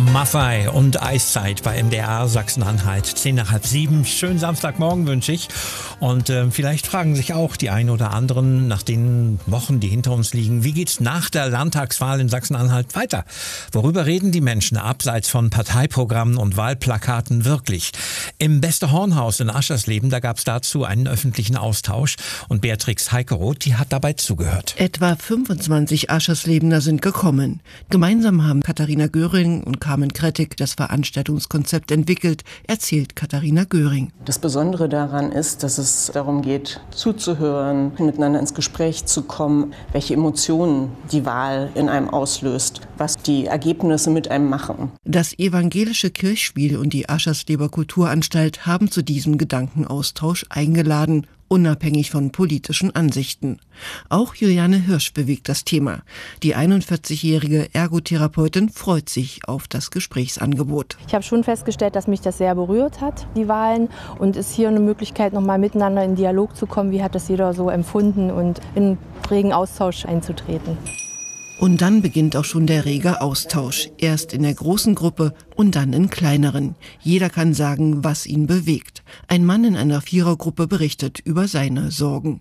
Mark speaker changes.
Speaker 1: Maffay und Eiszeit bei MDR Sachsen-Anhalt. 6:10. Schönen Samstagmorgen wünsche ich. Und vielleicht fragen sich auch die einen oder anderen nach den Wochen, die hinter uns liegen, wie geht's nach der Landtagswahl in Sachsen-Anhalt weiter? Worüber reden die Menschen abseits von Parteiprogrammen und Wahlplakaten wirklich? Im Beste Hornhaus in Aschersleben, da gab's dazu einen öffentlichen Austausch und Beatrix Heikeroth, die hat dabei zugehört.
Speaker 2: Etwa 25 Ascherslebener sind gekommen. Gemeinsam haben Katharina Göring und Carmen Krettig das Veranstaltungskonzept entwickelt, erzählt Katharina Göring.
Speaker 3: Das Besondere daran ist, dass es darum geht, zuzuhören, miteinander ins Gespräch zu kommen, welche Emotionen die Wahl in einem auslöst, was die Ergebnisse mit einem machen.
Speaker 2: Das Evangelische Kirchspiel und die Aschersleber Kulturanstalt haben zu diesem Gedankenaustausch eingeladen, unabhängig von politischen Ansichten. Auch Juliane Hirsch bewegt das Thema. Die 41-jährige Ergotherapeutin freut sich auf das Gesprächsangebot.
Speaker 4: Ich habe schon festgestellt, dass mich das sehr berührt hat, die Wahlen. Und ist hier eine Möglichkeit, nochmal miteinander in Dialog zu kommen. Wie hat das jeder so empfunden und in regen Austausch einzutreten.
Speaker 2: Und dann beginnt auch schon der rege Austausch. Erst in der großen Gruppe und dann in kleineren. Jeder kann sagen, was ihn bewegt. Ein Mann in einer Vierergruppe berichtet über seine Sorgen.